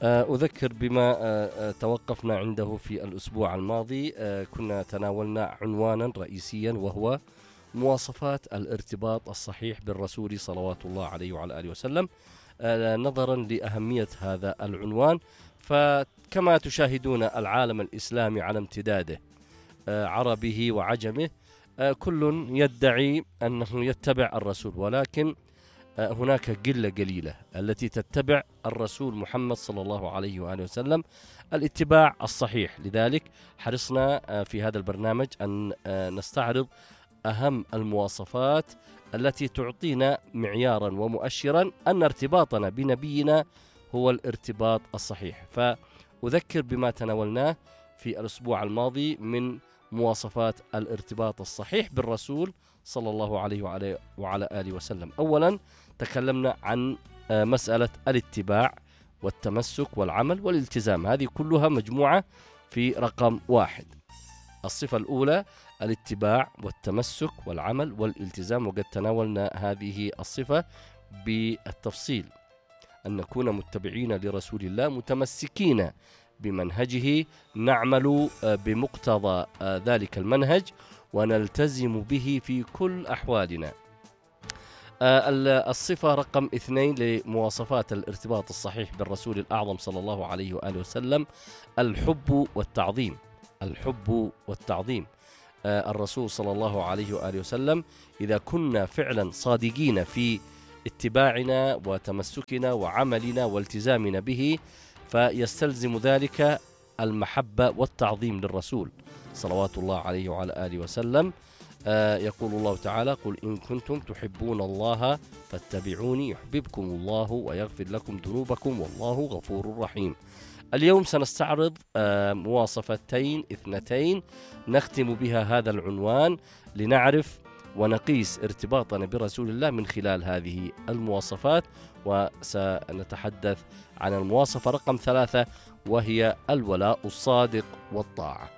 أذكر بما توقفنا عنده في الأسبوع الماضي. كنا تناولنا عنوانا رئيسيا وهو مواصفات الارتباط الصحيح بالرسول صلوات الله عليه وعلى آله وسلم. نظرا لأهمية هذا العنوان، فكما تشاهدون العالم الإسلامي على امتداده، عربه وعجمه، كل يدعي أنه يتبع الرسول، ولكن هناك قلة قليلة التي تتبع الرسول محمد صلى الله عليه وآله وسلم الاتباع الصحيح. لذلك حرصنا في هذا البرنامج أن نستعرض أهم المواصفات التي تعطينا معيارا ومؤشرا أن ارتباطنا بنبينا هو الارتباط الصحيح. فأذكر بما تناولناه في الأسبوع الماضي من مواصفات الارتباط الصحيح بالرسول صلى الله عليه وعلى آله وسلم. أولا تكلمنا عن مسألة الاتباع والتمسك والعمل والالتزام، هذه كلها مجموعة في رقم 1. الصفة الأولى الاتباع والتمسك والعمل والالتزام، وقد تناولنا هذه الصفة بالتفصيل، أن نكون متبعين لرسول الله متمسكين بمنهجه، نعمل بمقتضى ذلك المنهج ونلتزم به في كل أحوالنا. الصفة رقم 2 لمواصفات الارتباط الصحيح بالرسول الأعظم صلى الله عليه وآله وسلم الحب والتعظيم. الحب والتعظيم. الرسول صلى الله عليه وآله وسلم إذا كنا فعلا صادقين في اتباعنا وتمسكنا وعملنا والتزامنا به، فيستلزم ذلك المحبة والتعظيم للرسول صلوات الله عليه وعلى آله وسلم. يقول الله تعالى: قل إن كنتم تحبون الله فاتبعوني يحببكم الله ويغفر لكم ذنوبكم والله غفور رحيم. اليوم سنستعرض مواصفتين 2 نختم بها هذا العنوان لنعرف ونقيس ارتباطنا برسول الله من خلال هذه المواصفات. وسنتحدث عن المواصفة رقم 3 وهي الولاء الصادق والطاعة.